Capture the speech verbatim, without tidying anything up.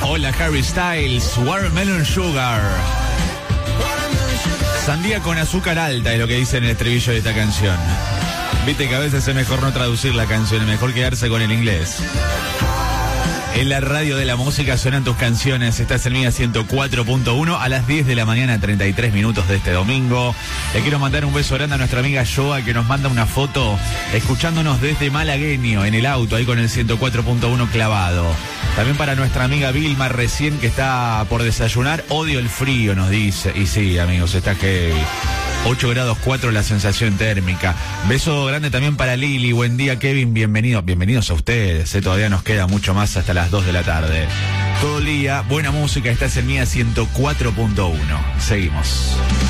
Hola Harry Styles, Watermelon Sugar. Sandía con azúcar alta es lo que dice en el estribillo de esta canción. Viste que a veces es mejor no traducir la canción, es mejor quedarse con el inglés. En la radio de la música suenan tus canciones. Estás en Mega ciento cuatro punto uno a las diez de la mañana, treinta y tres minutos de este domingo. Le quiero mandar un beso grande a nuestra amiga Joa, que nos manda una foto escuchándonos desde Malagueño, en el auto, ahí con el ciento cuatro punto uno clavado. También para nuestra amiga Vilma, recién que está por desayunar. Odio el frío, nos dice. Y sí, amigos, está heavy. ocho grados cuatro la sensación térmica. Beso grande también para Lili. Buen día, Kevin. Bienvenido, bienvenidos a ustedes. ¿eh? Todavía nos queda mucho más hasta las dos de la tarde. Todo el día, buena música. Estás en Mía ciento cuatro punto uno. Seguimos.